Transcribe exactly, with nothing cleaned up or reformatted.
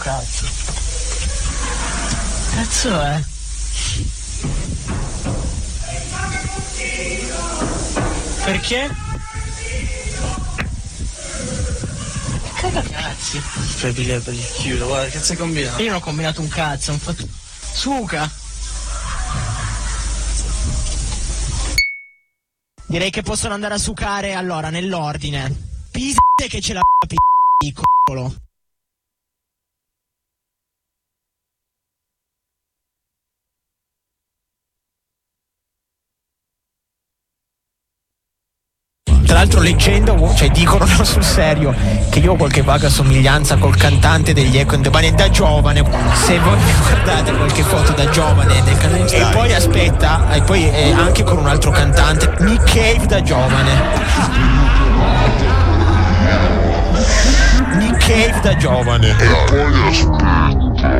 Cazzo. Cazzo è? Perché? Cagacazzi. Fai per il chiudo, guarda, che cazzo hai combinato? Io non ho combinato un cazzo, ho fatto. Suca! Direi che possono andare a sucare allora nell'ordine. Piste che ce l'ha piccolo. Tra l'altro leggendo, cioè dicono no, sul serio, che io ho qualche vaga somiglianza col cantante degli Echo and the Bunny da giovane. Se voi guardate qualche foto da giovane del cantante, e poi aspetta, e poi eh, anche con un altro cantante, Nick Cave da giovane. Nick Cave da giovane. E poi aspetta.